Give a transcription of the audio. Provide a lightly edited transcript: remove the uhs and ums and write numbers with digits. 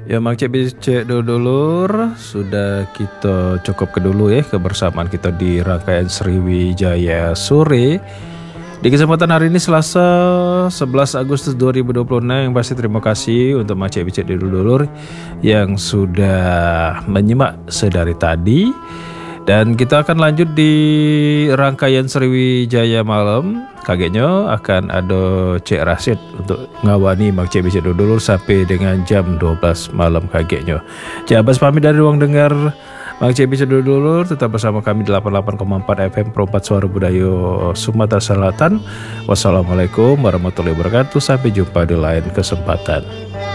Ya Mang Cek Bicek dulur, sudah kita cukup ke dulu ya kebersamaan kita di rangkaian Sriwijaya Sore. Di kesempatan hari ini Selasa 11 Agustus 2026 yang pasti terima kasih untuk Mang Cek Bicek dulur yang sudah menyimak sedari tadi. Dan kita akan lanjut di rangkaian Sriwijaya malam. Kagetnya akan ada Cek Rasid untuk ngawani Mang Cek Bicek dulu sampai dengan jam 12 malam kagetnya. Cek Abbas pamit dari ruang dengar Mang Cek Bicek dulu, tetap bersama kami 88,4 FM Perempat Suara Budaya Sumatera Selatan. Wassalamualaikum warahmatullahi wabarakatuh. Sampai jumpa di lain kesempatan.